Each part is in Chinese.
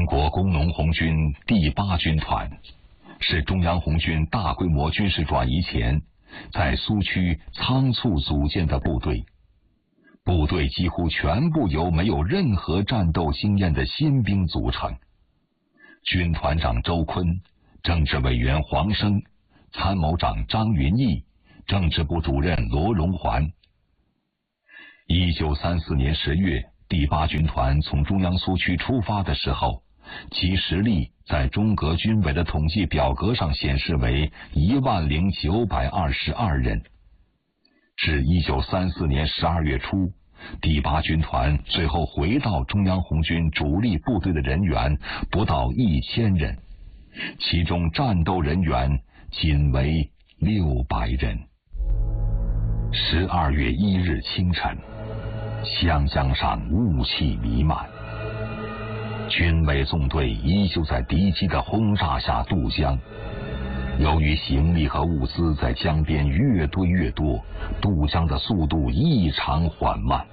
中国工农红军第8军团是中央红军大规模军事转移前在苏区仓促组建的部队，部队几乎全部由没有任何战斗经验的新兵组成。军团长周坤，政治委员黄生，参谋长张云逸，政治部主任罗荣桓。1934年10月，第8军团从中央苏区出发的时候，其实力在中革军委的统计表格上显示为10922人。至1934年12月初，第8军团最后回到中央红军主力部队的人员不到1000人，其中战斗人员仅为600人。12月1日清晨，湘江上雾气弥漫，军委纵队依旧在敌机的轰炸下渡江。由于行李和物资在江边越堆越多，渡江的速度异常缓慢。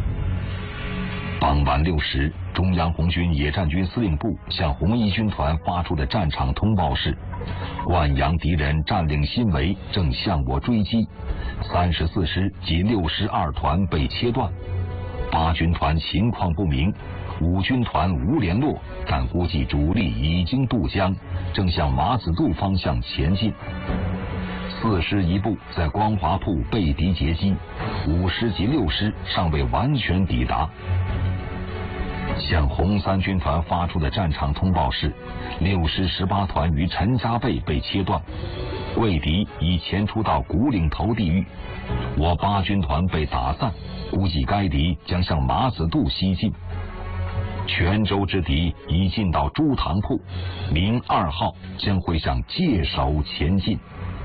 傍晚6时，中央红军野战军司令部向红一军团发出的战场通报是：灌阳敌人占领新围，正向我追击，34师及62团被切断。8军团情况不明，5军团无联络，但估计主力已经渡江，正向马子渡方向前进。4师一部在光华铺被敌截击，5师及6师尚未完全抵达。向红3军团发出的战场通报是：6师18团于陈家背被切断，魏敌已前出到古岭头地域，我8军团被打散，估计该敌将向马子渡西进。泉州之敌已进到朱塘铺，明2号将会向界首前进。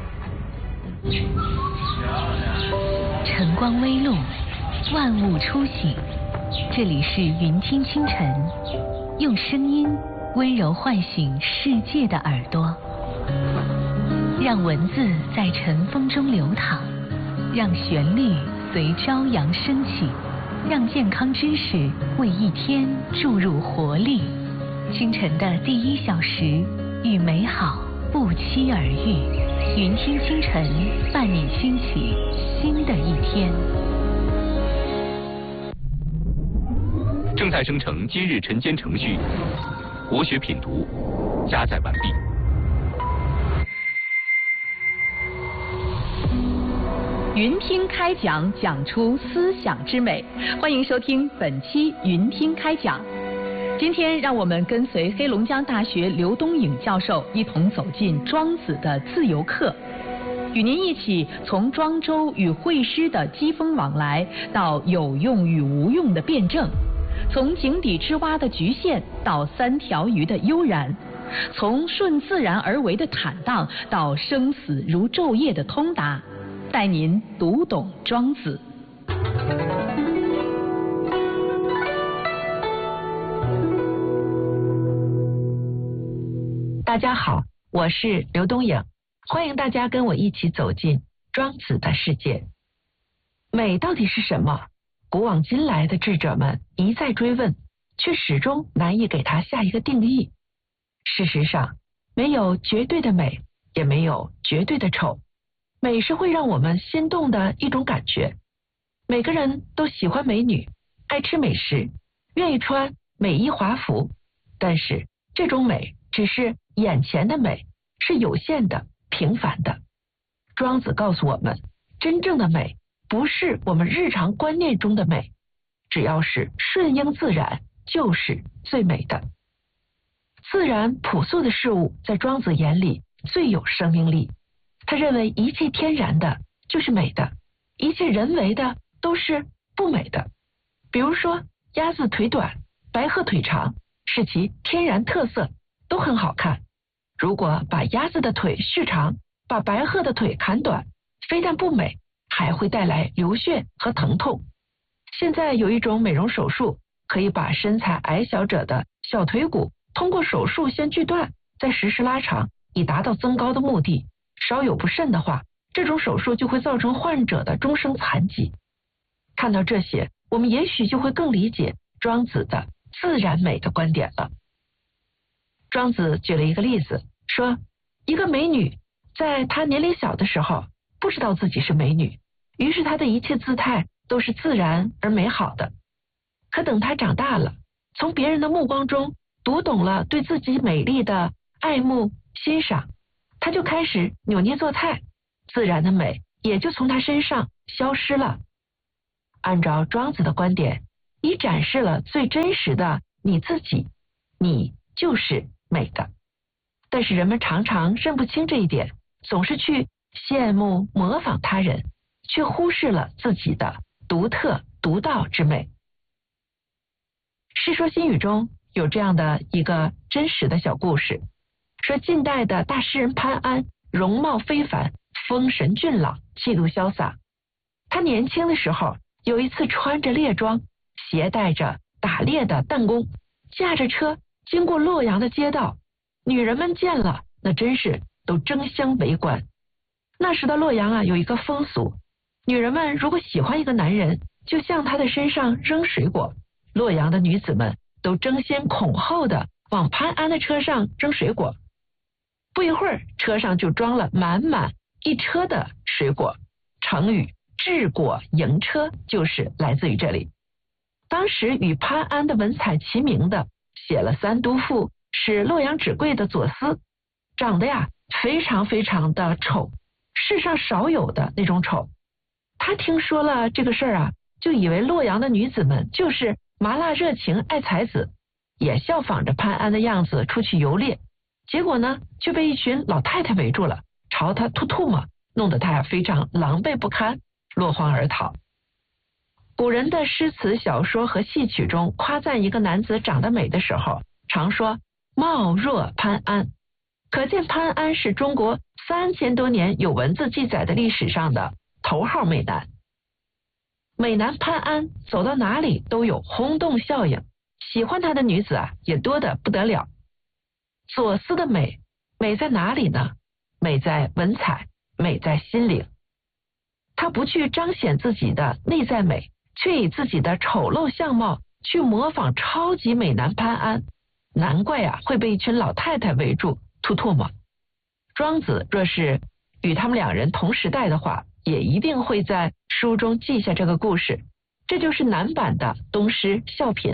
晨光微露，万物初醒。这里是云听清晨，用声音温柔唤醒世界的耳朵，让文字在晨风中流淌，让旋律随朝阳升起，让健康知识为一天注入活力。清晨的第1小时，与美好不期而遇。云听清晨，伴你兴起新的一天。 正在生成今日晨间程序，国学品读加载完毕。 云听开讲，讲出思想之美。欢迎收听本期云听开讲。今天让我们跟随黑龙江大学刘东颖教授一同走进庄子的自由课，与您一起从庄周与会师的机锋往来，到有用与无用的辩证，从井底之蛙的局限到3条鱼的悠然，从顺自然而为的坦荡到生死如昼夜的通达，带您读懂庄子。 大家好，我是刘东颖，欢迎大家跟我一起走进庄子的世界。美到底是什么？古往今来的智者们一再追问，却始终难以给它下一个定义。事实上，没有绝对的美，也没有绝对的丑。美是会让我们心动的一种感觉。每个人都喜欢美女，爱吃美食，愿意穿美衣华服，但是这种美只是眼前的美，是有限的、平凡的。庄子告诉我们，真正的美不是我们日常观念中的美，只要是顺应自然，就是最美的。自然朴素的事物在庄子眼里最有生命力，他认为一切天然的就是美的，一切人为的都是不美的。比如说鸭子腿短，白鹤腿长，是其天然特色，都很好看。如果把鸭子的腿续长，把白鹤的腿砍短，非但不美，还会带来流血和疼痛。现在有一种美容手术，可以把身材矮小者的小腿骨通过手术先锯断，再实时拉长，以达到增高的目的。稍有不慎的话，这种手术就会造成患者的终生残疾。看到这些，我们也许就会更理解庄子的自然美的观点了。 庄子举了一个例子，说一个美女在她年龄小的时候不知道自己是美女，于是她的一切姿态都是自然而美好的。可等她长大了，从别人的目光中读懂了对自己美丽的爱慕欣赏，她就开始扭捏作态，自然的美也就从她身上消失了。按照庄子的观点，已展示了最真实的你自己，你就是美的。但是人们常常认不清这一点，总是去羡慕模仿他人，却忽视了自己的独特独到之美。世说新语中有这样的一个真实的小故事，说近代的大诗人潘安容貌非凡，风神俊朗，气度潇洒。他年轻的时候有一次穿着猎装，携带着打猎的弹弓，驾着车经过洛阳的街道，女人们见了那真是都争相围观。那时的洛阳有一个风俗，女人们如果喜欢一个男人，就向他的身上扔水果。洛阳的女子们都争先恐后的往潘安的车上扔水果，不一会儿车上就装了满满一车的水果。成语治果迎车就是来自于这里。当时与潘安的文采齐名的写了《三都赋》是洛阳纸贵的左思，长得非常非常的丑，世上少有的那种丑。他听说了这个事儿就以为洛阳的女子们就是麻辣热情爱才子，也效仿着潘安的样子出去游猎，结果呢就被一群老太太围住了，朝他吐唾沫，弄得他非常狼狈不堪，落荒而逃。古人的诗词小说和戏曲中夸赞一个男子长得美的时候，常说貌若潘安，可见潘安是中国3000多年有文字记载的历史上的头号美男。美男潘安走到哪里都有轰动效应，喜欢他的女子也多得不得了。左思的美，美在哪里呢？美在文采，美在心灵。他不去彰显自己的内在美，却以自己的丑陋相貌去模仿超级美男潘安，难怪会被一群老太太围住吐唾沫。庄子若是与他们两人同时代的话，也一定会在书中记下这个故事。这就是男版的东施效颦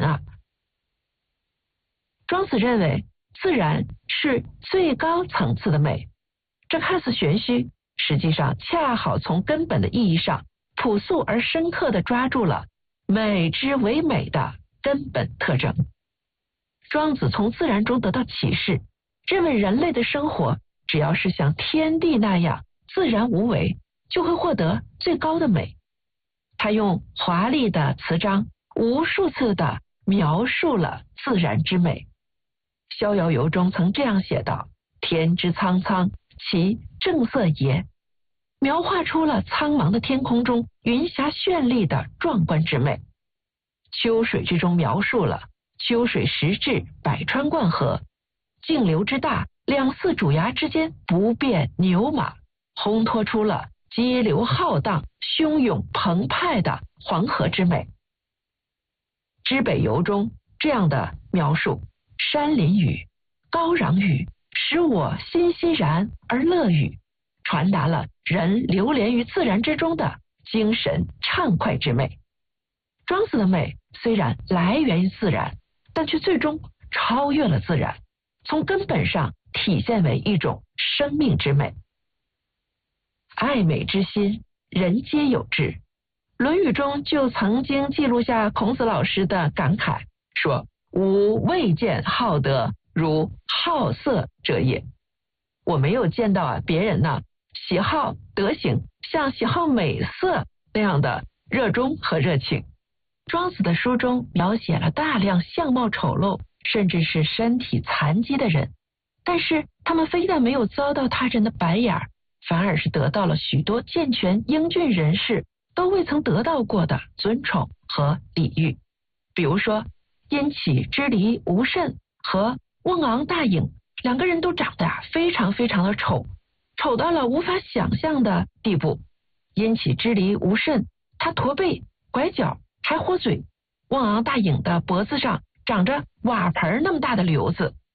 庄子认为自然是最高层次的美，这看似玄虚，实际上恰好从根本的意义上朴素而深刻地抓住了美之为美的根本特征。庄子从自然中得到启示，认为人类的生活只要是像天地那样自然无为，就会获得最高的美。他用华丽的词章无数次地描述了自然之美。逍遥游中曾这样写道：天之苍苍，其正色也，描画出了苍茫的天空中云霞绚丽的壮观之美。秋水之中描述了秋水时至，百川贯河，径流之大，两寺主崖之间不变牛马，烘托出了激流浩荡、汹涌澎湃的黄河之美。知北游中这样的描述：山林雨，高壤雨，使我欣欣然而乐语，传达了人流连于自然之中的精神畅快之美。庄子的美虽然来源于自然，但却最终超越了自然，从根本上体现为一种生命之美。爱美之心，人皆有之。《论语》中就曾经记录下孔子老师的感慨，说：吾未见好德如好色者也。我没有见到别人喜好德行像喜好美色那样的热衷和热情。庄子的书中描写了大量相貌丑陋甚至是身体残疾的人，但是他们非但没有遭到他人的白眼，反而是得到了许多健全英俊人士都未曾得到过的尊崇和礼遇。比如说殷启之离吴慎和瓮昂大隐，两个人都长得非常非常的丑，丑到了无法想象的地步。殷启之离吴慎，他驼背拐角还豁嘴；瓮昂大隐的脖子上长着瓦盆那么大的瘤子。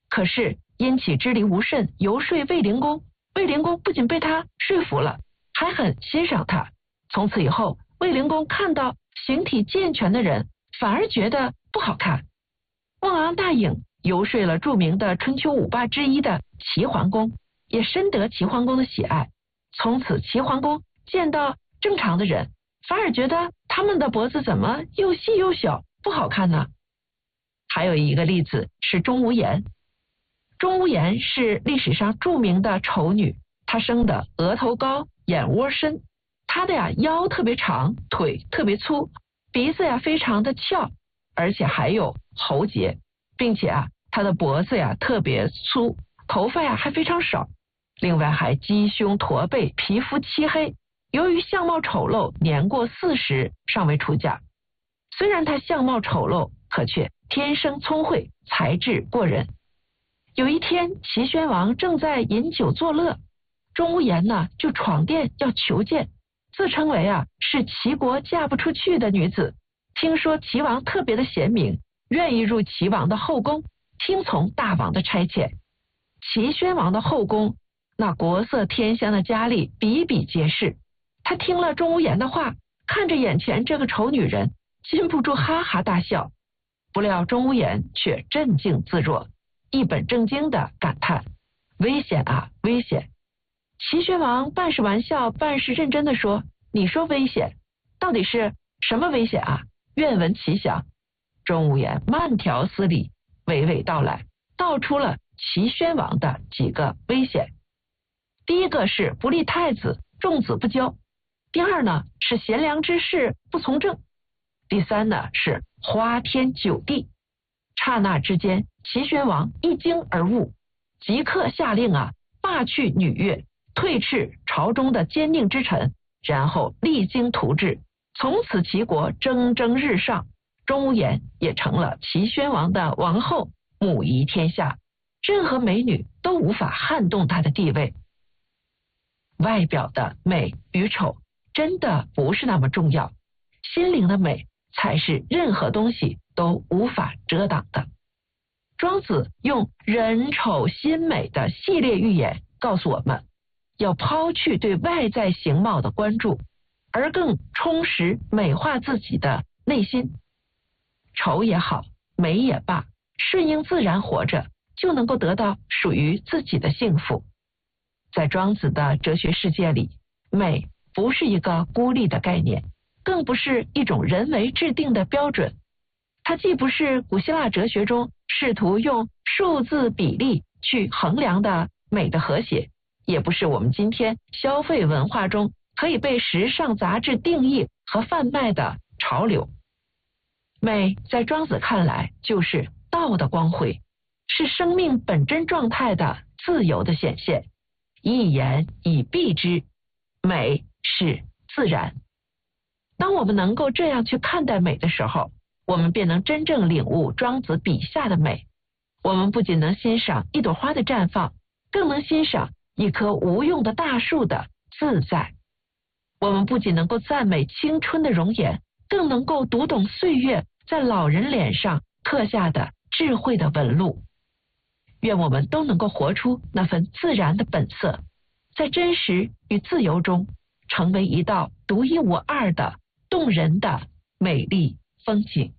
可是因其知礼无甚，游说卫灵公。卫灵公不仅被他说服了，还很欣赏他。从此以后，卫灵公看到形体健全的人，反而觉得不好看。望昂大隐游说了著名的春秋五霸之一的齐桓公，也深得齐桓公的喜爱。从此齐桓公见到正常的人，反而觉得他们的脖子怎么又细又小，不好看呢？还有一个例子是钟无艳。钟无艳是历史上著名的丑女，她生的额头高，眼窝深，她的腰特别长，腿特别粗，鼻子非常的翘，而且还有喉结，并且她的脖子特别粗，头发还非常少，另外还鸡胸驼背，皮肤漆黑。由于相貌丑陋，年过40尚未出嫁。虽然她相貌丑陋，可却天生聪慧，才智过人。有一天，齐宣王正在饮酒作乐，钟无艳就闯殿要求见，自称为是齐国嫁不出去的女子。听说齐王特别的贤明，愿意入齐王的后宫，听从大王的差遣。齐宣王的后宫，那国色天香的佳丽比比皆是。他听了钟无艳的话，看着眼前这个丑女人，禁不住哈哈大笑。不料钟无艳却镇静自若，一本正经的感叹：危险危险！齐宣王半是玩笑，半是认真的说：你说危险，到底是什么危险愿闻其详。钟无艳慢条斯理，娓娓道来，道出了齐宣王的几个危险。第一个是不立太子，重子不骄；第二呢是贤良之士不从政；第三呢是花天酒地。刹那之间，齐宣王一惊而悟，即刻下令罢去女乐，退斥朝中的奸佞之臣，然后励精图治。从此齐国蒸蒸日上，钟无艳也成了齐宣王的王后，母仪天下，任何美女都无法撼动她的地位。外表的美与丑真的不是那么重要，心灵的美才是任何东西都无法遮挡的。庄子用人丑心美的系列寓言告诉我们，要抛去对外在形貌的关注，而更充实美化自己的内心。丑也好，美也罢，顺应自然活着，就能够得到属于自己的幸福。在庄子的哲学世界里，美不是一个孤立的概念，更不是一种人为制定的标准。它既不是古希腊哲学中试图用数字比例去衡量的美的和谐，也不是我们今天消费文化中可以被时尚杂志定义和贩卖的潮流。美在庄子看来就是道的光辉，是生命本真状态的自由的显现。一言以蔽之，美是自然。当我们能够这样去看待美的时候，我们便能真正领悟庄子笔下的美。我们不仅能欣赏一朵花的绽放，更能欣赏一棵无用的大树的自在。我们不仅能够赞美青春的容颜，更能够读懂岁月在老人脸上刻下的智慧的纹路。愿我们都能够活出那份自然的本色，在真实与自由中，成为一道独一无二的动人的美丽风景。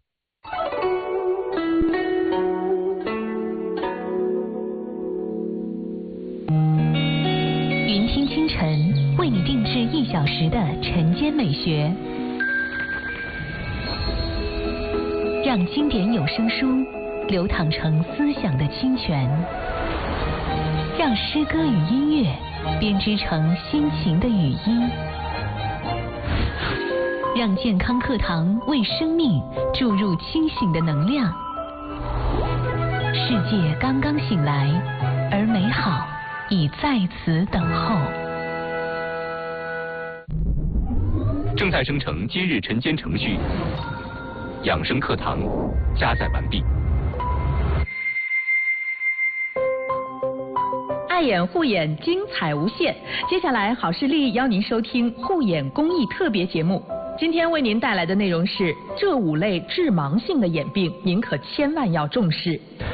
云听清晨为你定制1小时的晨间美学，让经典有声书流淌成思想的清泉，让诗歌与音乐编织成心情的语音，让健康课堂为生命注入清醒的能量。世界刚刚醒来，而美好已在此等候。 正在生成今日晨间程序，养生课堂加载完毕。 爱眼护眼，精彩无限。接下来，好视力邀您收听护眼公益特别节目。今天为您带来的内容是：这5类致盲性的眼病，您可千万要重视。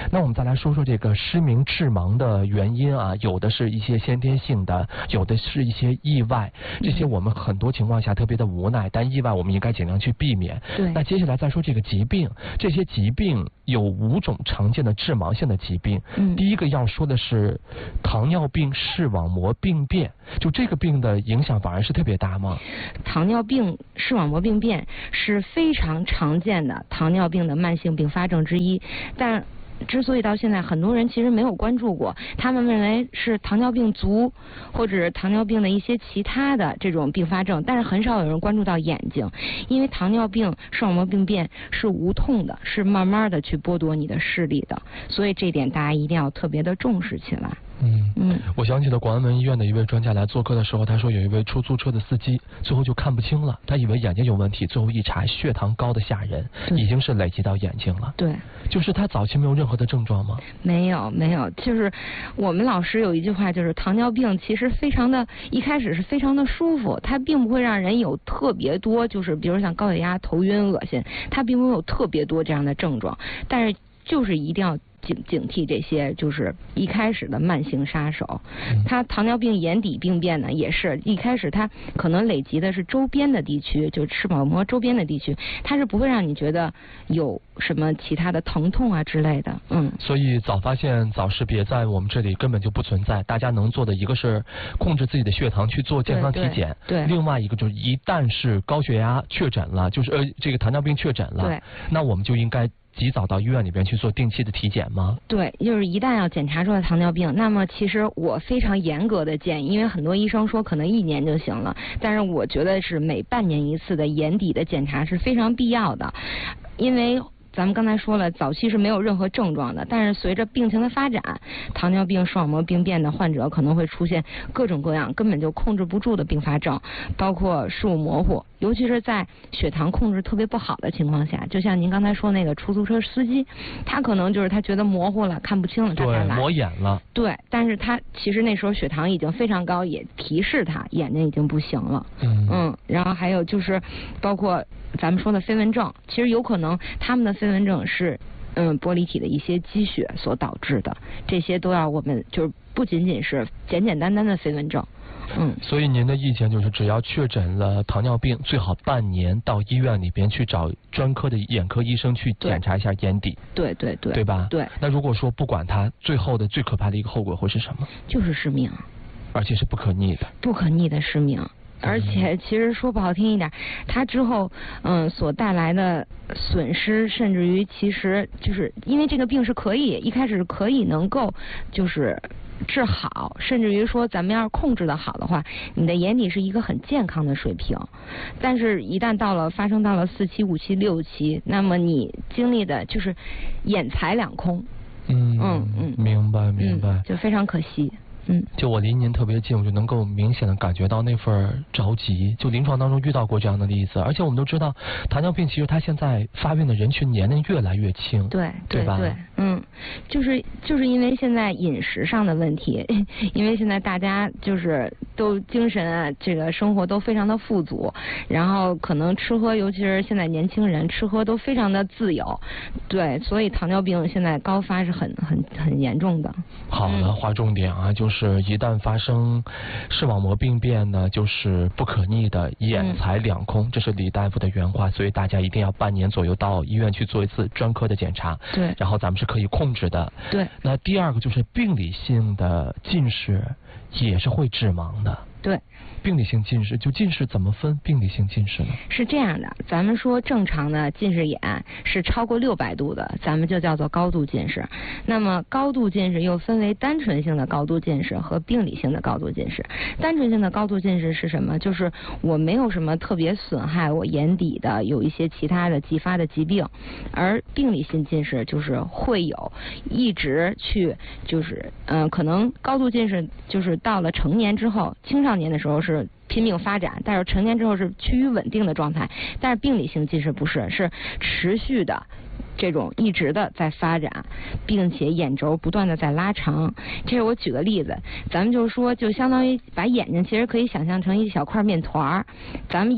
那我们再来说说这个失明致盲的原因啊，有的是一些先天性的，有的是一些意外，这些我们很多情况下特别的无奈，但意外我们应该尽量去避免。 对。 那接下来再说这个疾病，这些疾病有5种常见的致盲性的疾病。第一个要说的是糖尿病视网膜病变，就这个病的影响反而是特别大吗？ 糖尿病视网膜病变是非常常见的糖尿病的慢性并发症之一，但之所以到现在很多人其实没有关注过，他们认为是糖尿病足或者糖尿病的一些其他的这种并发症，但是很少有人关注到眼睛，因为糖尿病视网膜病变是无痛的，是慢慢的去剥夺你的视力的，所以这点大家一定要特别的重视起来。 我想起了广安门医院的一位专家来做客的时候，他说有一位出租车的司机最后就看不清了，他以为眼睛有问题，最后一查血糖高的吓人，已经是累积到眼睛了。 对， 就是他早期没有任何的症状吗？ 没有，就是我们老师有一句话，就是糖尿病其实一开始是非常的舒服，它并不会让人有特别多，就是比如像高血压、头晕、恶心，它并没有特别多这样的症状，但是就是一定要警惕这些就是一开始的慢性杀手。它糖尿病眼底病变呢，也是一开始它可能累积的是周边的地区，就视网膜周边的地区，它是不会让你觉得有什么其他的疼痛啊之类的。 所以早发现早识别在我们这里根本就不存在，大家能做的一个是控制自己的血糖去做健康体检， 对， 另外一个就是一旦是高血压确诊了，就是这个糖尿病确诊了， 对， 那我们就应该及早到医院里边去做定期的体检吗？ 对，就是一旦要检查出来糖尿病，那么其实我非常严格的建议，因为很多医生说可能1年就行了，但是我觉得是每半年一次的眼底的检查是非常必要的，因为咱们刚才说了，早期是没有任何症状的，但是随着病情的发展，糖尿病视网膜病变的患者可能会出现各种各样根本就控制不住的并发症，包括视物模糊，尤其是在血糖控制特别不好的情况下，就像您刚才说那个出租车司机，他可能就是他觉得模糊了，看不清了，他才来， 对，磨眼了。 对，但是他其实那时候血糖已经非常高，也提示他眼睛已经不行了。然后还有就是包括咱们说的飞蚊症，其实有可能他们的飞蚊症是玻璃体的一些积雪所导致的，这些都要我们就是不仅仅是简简单单的飞蚊症。 所以您的意见就是，只要确诊了糖尿病，最好半年到医院里边去找专科的眼科医生去检查一下眼底。 对吧？ 对。 那如果说不管它，最后的最可怕的一个后果会是什么？ 就是失明， 而且是不可逆的。 不可逆的失明。而且其实说不好听一点，它之后所带来的损失，甚至于其实就是因为这个病是一开始可以能够就是治好，甚至于说咱们要是控制的好的话，你的眼底是一个很健康的水平，但是一旦发生到了4期、5期、6期，那么你经历的就是眼财两空。 明白， 就非常可惜。 就我离您特别近，我就能够明显的感觉到那份着急。就临床当中遇到过这样的例子，而且我们都知道，糖尿病其实它现在发病的人群年龄越来越轻，对吧？ 就是因为现在饮食上的问题，因为现在大家就是都精神啊，这个生活都非常的富足，然后可能吃喝，尤其是现在年轻人吃喝都非常的自由，对，所以糖尿病现在高发是很严重的。 好了，划重点啊，就是一旦发生视网膜病变呢，就是不可逆的，眼财两空，这是李大夫的原话，所以大家一定要半年左右到医院去做一次专科的检查。 对， 然后咱们是可以控制的。 对。 那第二个就是病理性的近视也是会致盲的。 对。 病理性近视，就近视怎么分病理性近视呢？ 是这样的，咱们说正常的近视眼是超过600度的，咱们就叫做高度近视。那么高度近视又分为单纯性的高度近视和病理性的高度近视。单纯性的高度近视是什么？就是我没有什么特别损害我眼底的有一些其他的继发的疾病，而病理性近视就是会有一直去就是可能高度近视就是到了成年之后，青少年的时候是拼命发展，但是成年之后是趋于稳定的状态。但是病理性近视不是，是持续的这种一直的在发展，并且眼轴不断的在拉长。这是我举个例子，咱们就说就相当于把眼睛其实可以想象成一小块面团，咱们眼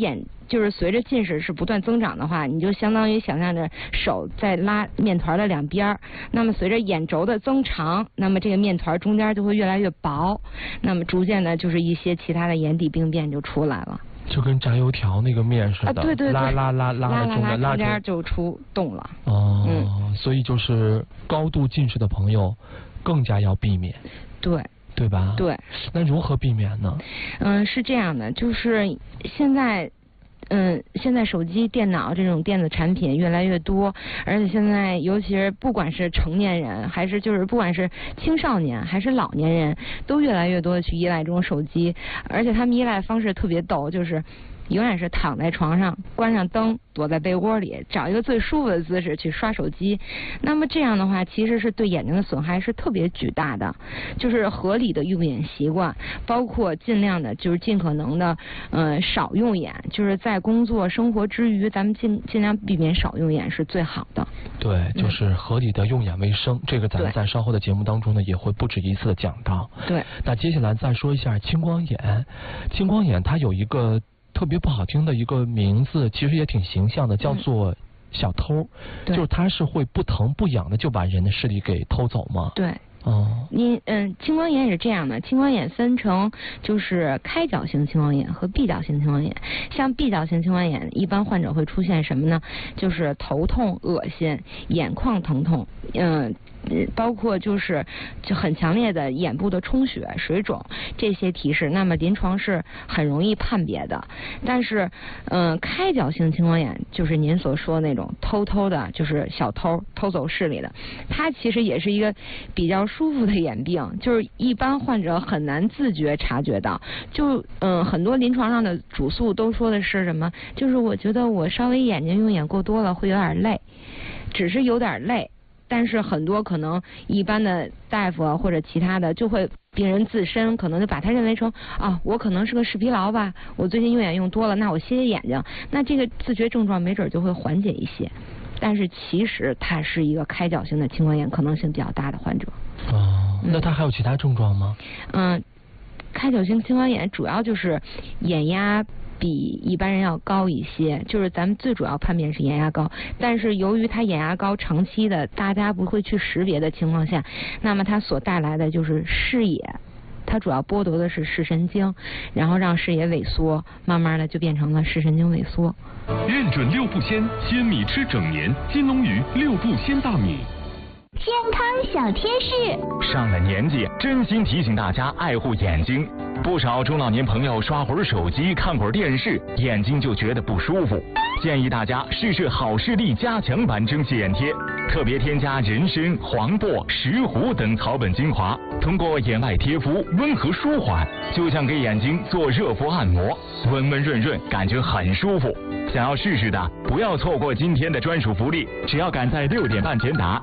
就是随着近视是不断增长的话，你就相当于想象着手在拉面团的两边，那么随着眼轴的增长，那么这个面团中间就会越来越薄，那么逐渐的就是一些其他的眼底病变就出来了。 就跟炸油条那个面似的， 对对对， 拉中间就出洞了。 所以就是高度近视的朋友更加要避免。对吧？ 对。 那如何避免呢？ 是这样的，就是现在手机、电脑这种电子产品越来越多，而且现在尤其是不管是成年人，还是就是不管是青少年还是老年人，都越来越多的去依赖这种手机，而且他们依赖方式特别逗，就是永远是躺在床上，关上灯，躲在被窝里，找一个最舒服的姿势去刷手机。那么这样的话，其实是对眼睛的损害是特别巨大的。就是合理的用眼习惯，包括尽量的，就是尽可能的，少用眼，就是在工作生活之余，咱们尽量避免少用眼是最好的。 对，就是合理的用眼为生，这个咱们在稍后的节目当中呢，也会不止一次的讲到。 对。 那接下来再说一下青光眼，青光眼它有一个特别不好听的一个名字，其实也挺形象的，叫做小偷。就是它是会不疼不痒的就把人的视力给偷走吗？ 对。青光眼也是这样的，青光眼分成就是开角型青光眼和闭角型青光眼。像闭角型青光眼，一般患者会出现什么呢？就是头痛、恶心、眼眶疼痛，包括就很强烈的眼部的充血、水肿这些提示，那么临床是很容易判别的。但是，开角型青光眼就是您所说那种偷的，就是小偷偷走视力的，它其实也是一个比较舒服的眼病，就是一般患者很难自觉察觉到。就很多临床上的主诉都说的是什么？就是我觉得我稍微眼睛用眼过多了会有点累，只是有点累。但是很多可能一般的大夫啊或者其他的就会病人自身可能就把他认为成我可能是个视疲劳吧，我最近用眼用多了，那我歇歇眼睛，那这个自觉症状没准就会缓解一些。但是其实它是一个开角型的青光眼可能性比较大的患者。 那它还有其他症状吗？ 开角型青光眼主要就是眼压比一般人要高一些，就是咱们最主要判别是眼压高，但是由于它眼压高长期的大家不会去识别的情况下，那么它所带来的就是视野，它主要剥夺的是视神经，然后让视野萎缩，慢慢的就变成了视神经萎缩。 认准六步鲜，鲜米吃整年，金龙鱼六步鲜大米。 健康小贴士， 上了年纪，真心提醒大家爱护眼睛。不少中老年朋友刷会儿手机、看会儿电视，眼睛就觉得不舒服。建议大家试试好视力加强版蒸汽眼贴，特别添加人参、黄柏、石斛等草本精华，通过眼外贴敷，温和舒缓，就像给眼睛做热敷按摩，温温润润，感觉很舒服。想要试试的，不要错过今天的专属福利，只要赶在6点半前打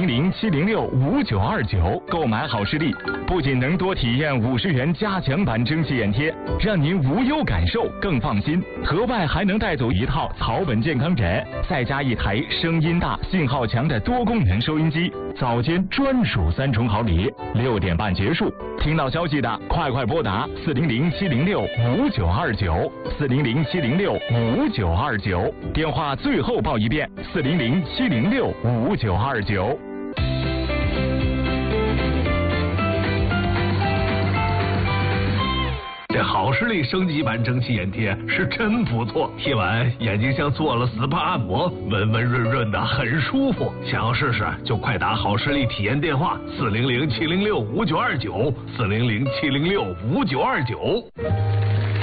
400-706-5929购买好视力，不仅能多体验50元加强版蒸汽眼贴，让您无忧感受，更放心。额外还能带走一套草本健康枕，再加一台声音大、信号强的多功能收音机，早间专属3重好礼。6点半结束，听到消息的快拨打400-706-5929 400-706-5929，电话最后报一遍400-706-5929。 这好视力升级版蒸汽眼贴是真不错，贴完眼睛像做了 SPA 按摩，温温润润的，很舒服。想要试试就快打好视力体验电话400-706-5929 400-706-5929。